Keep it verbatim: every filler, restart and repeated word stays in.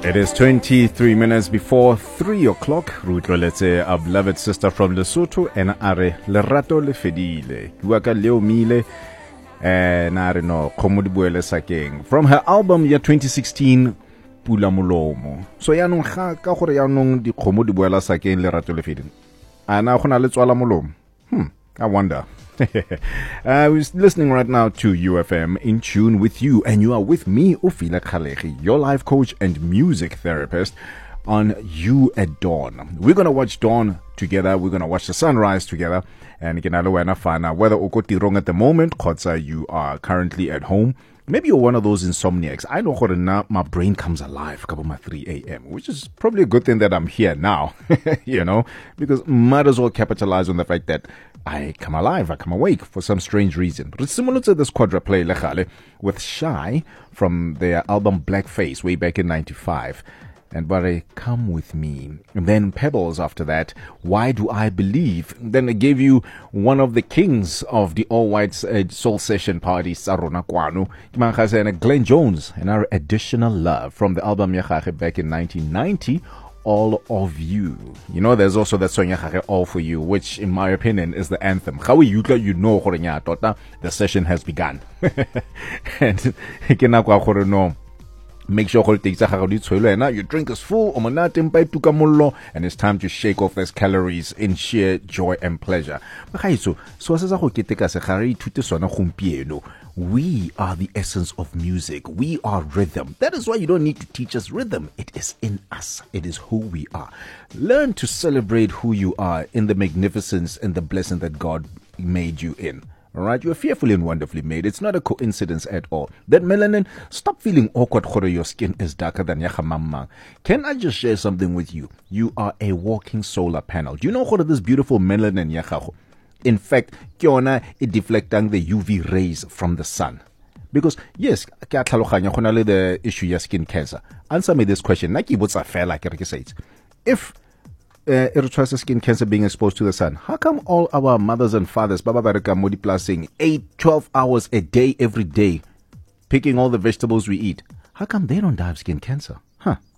It is twenty-three minutes before three o'clock. Rutloletse, our beloved sister from Lesotho, and are Lerato le Fedile. Yuaka Leo Mile, and are no Komodibuele Sakeng. From her album year twenty sixteen, Pula Mulomo. So yanong ha ka gore yanong di Komodibuela Sakeng Lerato le Fedile. Ana khona le tswala Mulomo. Hmm, I wonder. uh, we're listening right now to U F M in tune with you, and you are with me, Ofila Khalegi, your life coach and music therapist on You at Dawn. We're gonna watch dawn together. We're gonna watch the sunrise together, and you can find out whether ukoti wrong at the moment, Kotsa, you are currently at home. Maybe you're one of those insomniacs. I know how my brain comes alive about three a.m., which is probably a good thing that I'm here now, you know, because might as well capitalize on the fact that I come alive, I come awake for some strange reason. But it's similar to this quadra play Lechale with Shy from their album Blackface way back in ninety-five. And Barre, Come With Me. And then Pebbles after that, Why Do I Believe? Then I gave you one of the kings of the all-white uh, soul session party, Sarona Kwanu, and Glenn Jones, and our Additional Love from the album Yachache back in nineteen ninety, All of You. You know, there's also that song Yachache, All For You, which in my opinion is the anthem. How you you know the session has begun. And no. Make sure your drink is full, and it's time to shake off those calories in sheer joy and pleasure. We are the essence of music. We are rhythm. That is why you don't need to teach us rhythm. It is in us. It is who we are. Learn to celebrate who you are in the magnificence and the blessing that God made you in. All right, you are fearfully and wonderfully made. It's not a coincidence at all. That melanin, stop feeling awkward when your skin is darker than Yahamama. Can I just share something with you? You are a walking solar panel. Do you know what this beautiful melanin Yahaho? In fact, kiona it deflecting the U V rays from the sun. Because yes, the issue of skin cancer. Answer me this question. If Uh, erythroid skin cancer being exposed to the sun, how come all our mothers and fathers, Baba Baraka Modi Plasing, eight, twelve hours a day, every day, picking all the vegetables we eat, how come they don't die of skin cancer? Huh?